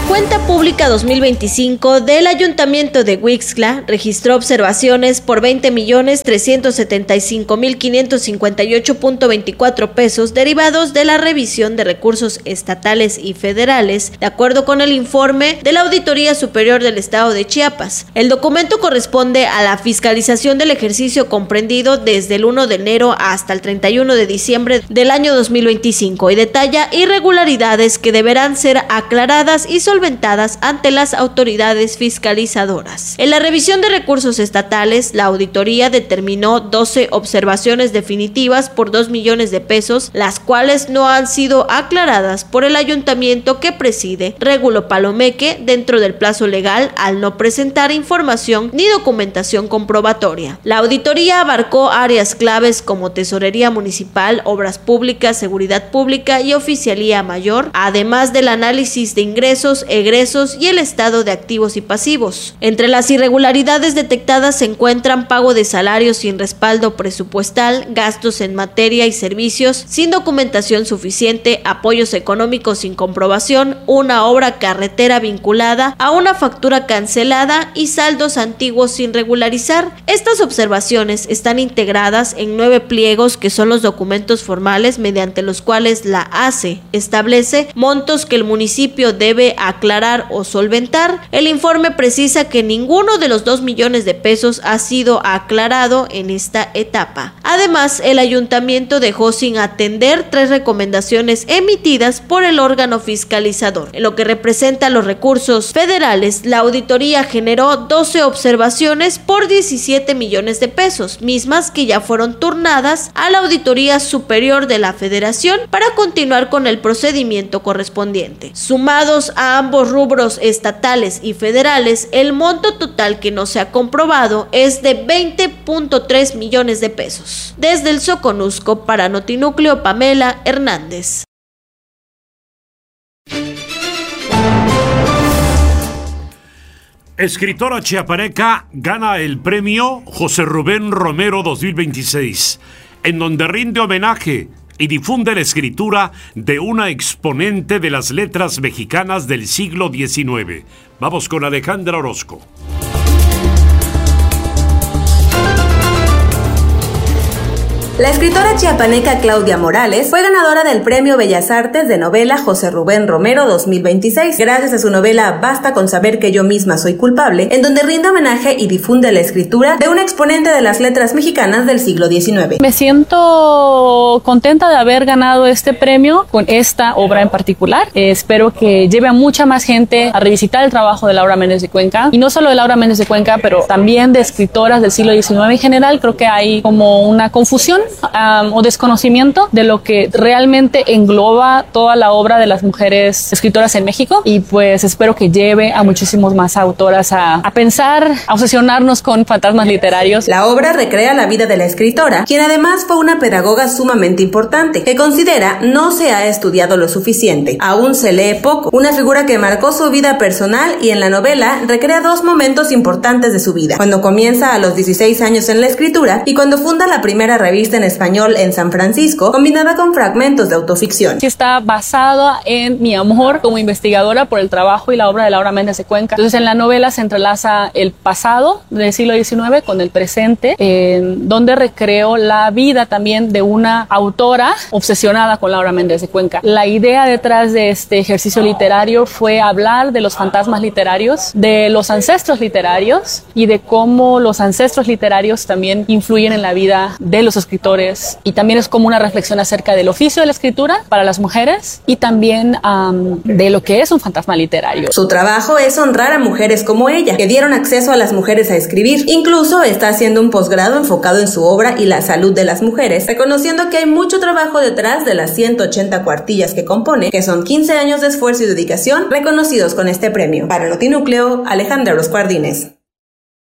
cuenta pública 2025 del Ayuntamiento de Huixtla registró observaciones por 20,375,558.24 pesos derivados de la revisión de recursos estatales y federales, de acuerdo con el informe de la Auditoría Superior del Estado de Chiapas. El documento corresponde a la fiscalización del ejercicio comprendido desde el 1 de enero hasta el 31 de diciembre del año 2025 y detalla irregularidades que deberán ser aclaradas y solventadas ante las autoridades fiscalizadoras. En la revisión de recursos estatales, la auditoría determinó 12 observaciones definitivas por 2 millones de pesos, las cuales no han sido aclaradas por el ayuntamiento que preside, Regulo Palomeque, dentro del plazo legal al no presentar información ni documentación comprobatoria. La auditoría abarcó áreas claves como tesorería municipal, obras públicas, seguridad pública y oficialía mayor, además del análisis de ingresos, egresos y el estado de activos y pasivos. Entre las irregularidades detectadas se encuentran pago de salarios sin respaldo presupuestal, gastos en materia y servicios sin documentación suficiente, apoyos económicos sin comprobación, una obra carretera vinculada a una factura cancelada y saldos antiguos sin regularizar. Estas observaciones están integradas en 9 pliegos que son los documentos formales mediante los cuales la ACE establece montos que el municipio debe aclarar o solventar. El informe precisa que ninguno de los 2 millones de pesos ha sido aclarado en esta etapa. Además, el ayuntamiento dejó sin atender 3 recomendaciones emitidas por el órgano fiscalizador. En lo que representa los recursos federales, la auditoría generó 12 observaciones por 17 millones de pesos, mismas que ya fueron turnadas a la Auditoría Superior de la Federación para continuar con el procedimiento correspondiente. Sumados a ambos rubros estatales y federales, el monto total que no se ha comprobado es de 20.3 millones de pesos. Desde el Soconusco, para Notinúcleo, Pamela Hernández. Escritora chiapaneca gana el premio José Rubén Romero 2026, en donde rinde homenaje y difunde la escritura de una exponente de las letras mexicanas del siglo XIX. Vamos con Alejandra Orozco. La escritora chiapaneca Claudia Morales fue ganadora del Premio Bellas Artes de Novela José Rubén Romero 2026, gracias a su novela Basta con saber que yo misma soy culpable, en donde rinde homenaje y difunde la escritura de una exponente de las letras mexicanas del siglo XIX. Me siento contenta de haber ganado este premio con esta obra en particular. Espero que lleve a mucha más gente a revisitar el trabajo de Laura Méndez de Cuenca, y no solo de Laura Méndez de Cuenca, pero también de escritoras del siglo XIX en general. Creo que hay como una confusión o desconocimiento de lo que realmente engloba toda la obra de las mujeres escritoras en México, y pues espero que lleve a muchísimos más autoras a pensar, a obsesionarnos con fantasmas literarios. La obra recrea la vida de la escritora, quien además fue una pedagoga sumamente importante, que considera no se ha estudiado lo suficiente, aún se lee poco, una figura que marcó su vida personal, y en la novela recrea 2 momentos importantes de su vida: cuando comienza a los 16 años en la escritura y cuando funda la primera revista en español en San Francisco, combinada con fragmentos de autoficción. Sí, está basada en mi amor como investigadora por el trabajo y la obra de Laura Méndez de Cuenca. Entonces, en la novela se entrelaza el pasado del siglo XIX con el presente, donde recreo la vida también de una autora obsesionada con Laura Méndez de Cuenca. La idea detrás de este ejercicio literario fue hablar de los fantasmas literarios, de los ancestros literarios y de cómo los ancestros literarios también influyen en la vida de los escritores, y también es como una reflexión acerca del oficio de la escritura para las mujeres y también de lo que es un fantasma literario. Su trabajo es honrar a mujeres como ella, que dieron acceso a las mujeres a escribir. Incluso está haciendo un posgrado enfocado en su obra y la salud de las mujeres, reconociendo que hay mucho trabajo detrás de las 180 cuartillas que compone, que son 15 años de esfuerzo y dedicación reconocidos con este premio. Para Notinúcleo, Alejandra Orozco Ardínez.